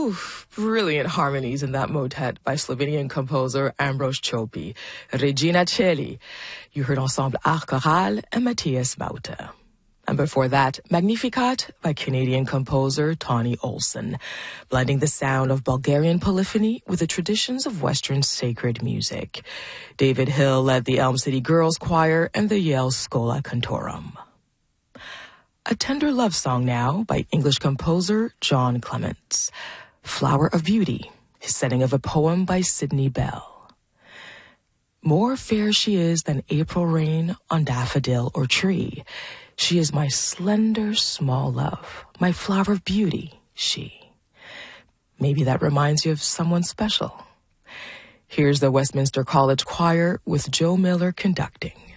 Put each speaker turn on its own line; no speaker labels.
Brilliant harmonies in that motet by Slovenian composer Ambros Chopi. Regina Coeli. You heard Ensemble Art Choral and Matthias Bauta. And before that, Magnificat by Canadian composer Tony Olson, blending the sound of Bulgarian polyphony with the traditions of Western sacred music. David Hill led the Elm City Girls Choir and the Yale Schola Cantorum. A tender love song now by English composer John Clements. Flower of Beauty, his setting of a poem by Sidney Bell. More fair she is than April rain on daffodil or tree. She is my slender, small love, my flower of beauty, she. Maybe that reminds you of someone special. Here's the Westminster College Choir with Joe Miller conducting.